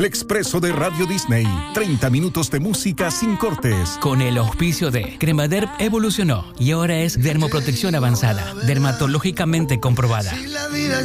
Expreso de Radio Disney. 30 minutos de música sin cortes. Con el auspicio de Cremaderm evolucionó y ahora es dermoprotección avanzada, dermatológicamente comprobada.